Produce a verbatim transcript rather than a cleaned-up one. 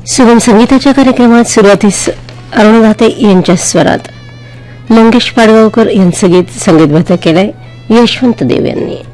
सुगम संगीताच्या कार्यक्रमात सुरुवातीस अरुणदाते यांच्या स्वरात मंगेश पाडगावकर यांचं गीत संगीतबद्ध केलंय यशवंत देव यांनी.